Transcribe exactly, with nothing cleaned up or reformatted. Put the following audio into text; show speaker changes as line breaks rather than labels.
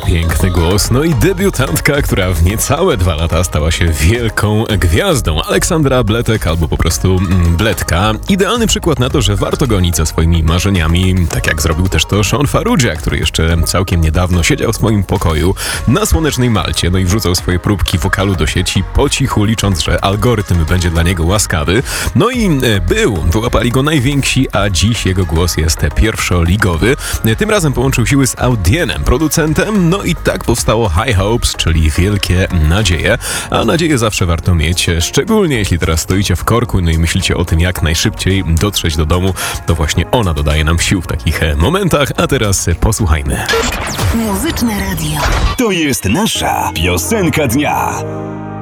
piękny głos, no i debiutantka, która w niecałe dwa lata stała się wielką gwiazdą. Aleksandra Bletek, albo po prostu Bletka. Idealny przykład na to, że warto gonić za swoimi marzeniami, tak jak zrobił też to Sean Farrugia, który jeszcze całkiem niedawno siedział w swoim pokoju na słonecznej Malcie, no i wrzucał swoje próbki wokalu do sieci po cichu, licząc, że algorytm będzie dla niego łaskawy. No i był, wyłapali go najwięksi, a dziś jego głos jest pierwszoligowy. Tym razem połączył siły z Audienem, producentem, no i tak powstało High Hopes, czyli wielkie nadzieje. A nadzieję zawsze warto mieć, szczególnie jeśli teraz stoicie w korku, no i myślicie o tym, jak najszybciej dotrzeć do domu, to właśnie ona dodaje nam sił w takich momentach, a teraz posłuchajmy.
Muzyczne Radio.
To jest nasza piosenka dnia.